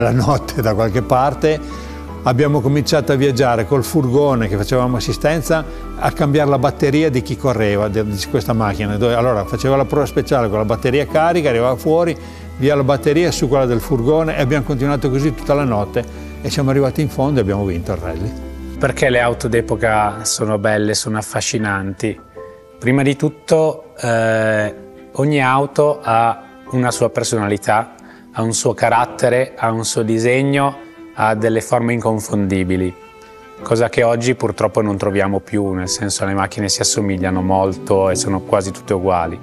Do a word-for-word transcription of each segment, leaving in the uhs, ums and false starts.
La notte da qualche parte abbiamo cominciato a viaggiare col furgone che facevamo assistenza a cambiare la batteria di chi correva di questa macchina. Allora faceva la prova speciale con la batteria carica, arrivava fuori, via la batteria su quella del furgone e abbiamo continuato così tutta la notte e siamo arrivati in fondo e abbiamo vinto il rally. Perché le auto d'epoca sono belle, sono affascinanti? Prima di tutto eh, ogni auto ha una sua personalità, ha un suo carattere, ha un suo disegno, ha delle forme inconfondibili, cosa che oggi purtroppo non troviamo più, nel senso le macchine si assomigliano molto e sono quasi tutte uguali.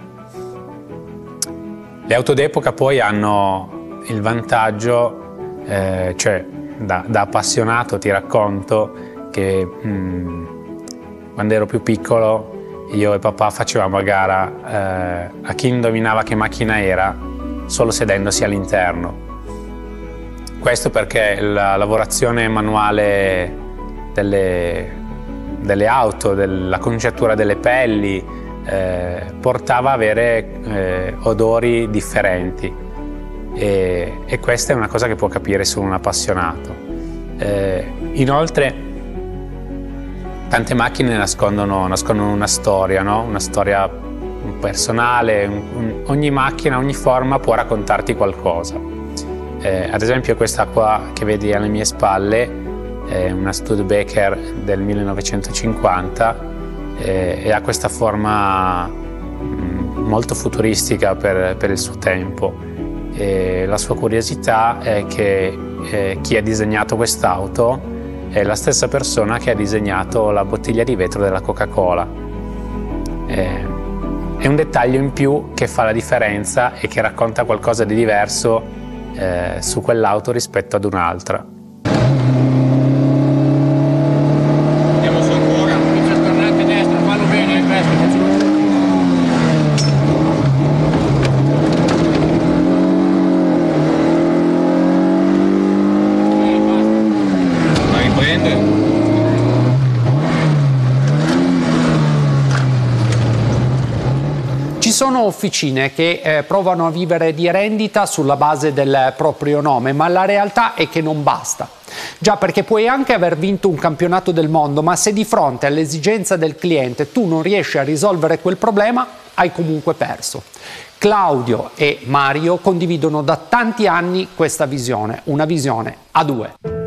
Le auto d'epoca poi hanno il vantaggio, eh, cioè da, da appassionato ti racconto che mh, quando ero più piccolo io e papà facevamo a gara eh, a chi indovinava che macchina era solo sedendosi all'interno. Questo perché la lavorazione manuale delle, delle auto, della conciatura delle pelli, eh, portava a avere eh, odori differenti e, e questa è una cosa che può capire solo un appassionato. Eh, inoltre tante macchine nascondono, nascondono una storia, no? Una storia personale, un, un, ogni macchina, ogni forma può raccontarti qualcosa. Eh, ad esempio questa qua che vedi alle mie spalle è una Studebaker del millenovecentocinquanta eh, e ha questa forma mh, molto futuristica per, per il suo tempo. E la sua curiosità è che eh, chi ha disegnato quest'auto è la stessa persona che ha disegnato la bottiglia di vetro della Coca-Cola. Eh, è un dettaglio in più che fa la differenza e che racconta qualcosa di diverso Eh, su quell'auto rispetto ad un'altra. Andiamo su ancora, comincia a stornare a destra, fallo bene, questo, ok, basta. La riprende. Ci sono officine che eh, provano a vivere di rendita sulla base del proprio nome, ma la realtà è che non basta. Già, perché puoi anche aver vinto un campionato del mondo, ma se di fronte all'esigenza del cliente tu non riesci a risolvere quel problema, hai comunque perso. Claudio e Mario condividono da tanti anni questa visione, una visione a due.